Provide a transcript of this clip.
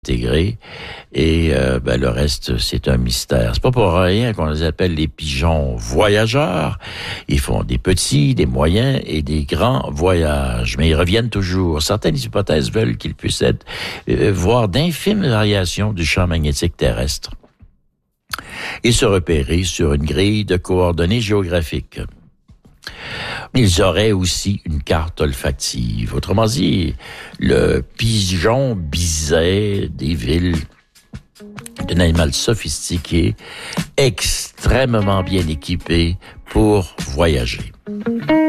intégrés et le reste, c'est un mystère. C'est pas pour rien qu'on les appelle les pigeons voyageurs. Ils font des petits, des moyens et des grands voyages, mais ils reviennent toujours. Certaines hypothèses veulent qu'ils puissent être voir d'infimes variations du champ magnétique terrestre et se repérer sur une grille de coordonnées géographiques. Ils auraient aussi une carte olfactive. Autrement dit, le pigeon biset des villes est un animal sophistiqué, extrêmement bien équipé pour voyager.